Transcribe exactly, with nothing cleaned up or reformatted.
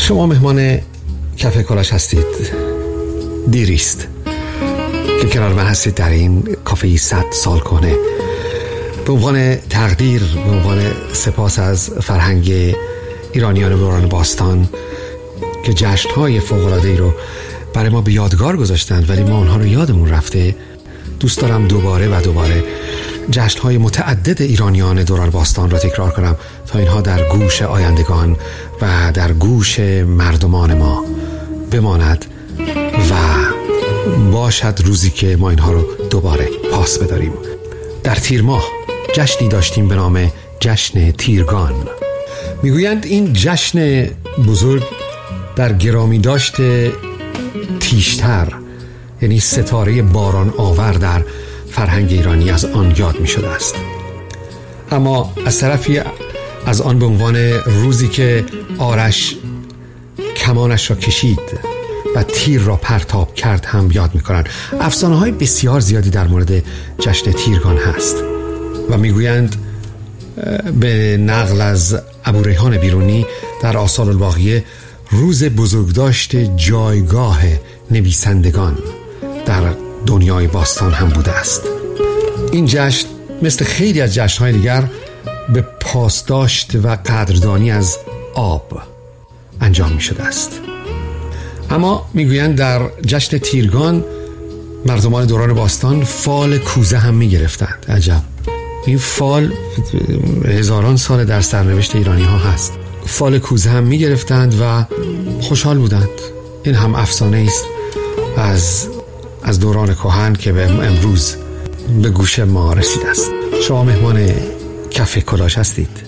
شما مهمان کافه کلاش هستید. دیریست که کنار من هستید در این کافه صد سال کنه. به عنوان تقدیر، به عنوان سپاس از فرهنگ ایرانیان دوران باستان که جشن‌های فوق‌العاده‌ای رو برای ما به یادگار گذاشتند ولی ما اونها رو یادمون رفته، دوست دارم دوباره و دوباره جشن‌های متعدد ایرانیان دوران باستان را تکرار کنم تا اینها در گوش آیندگان و در گوش مردمان ما بماند و باشد روزی که ما اینها رو دوباره پاس بداریم. در تیر ماه جشنی داشتیم به نام جشن تیرگان. میگویند این جشن بزرگ در گرامی داشته تیشتر، یعنی ستاره باران آور در فرهنگ ایرانی، از آن یاد می شده است. اما از طرفی از آن به عنوان روزی که آرش کمانش را کشید و تیر را پرتاب کرد هم یاد می کنند. افسانه های بسیار زیادی در مورد جشن تیرگان هست و می گویند به نقل از ابوریحان بیرونی در آثار الباقیه روز بزرگداشت جایگاه نویسندگان در دنیای باستان هم بوده است. این جشن مثل خیلی از جشن‌های دیگر به پاسداشت و قدردانی از آب انجام می شده است. اما میگویند در جشن تیرگان مردمان دوران باستان فال کوزه هم می گرفتند. عجب، این فال هزاران سال در سرنوشت ایرانی ها هست. فال کوزه هم می گرفتند و خوشحال بودند. این هم افسانه است از از دوران کهن که به امروز به گوش ما رسیده است. شما مهمان کافه کلاش هستید.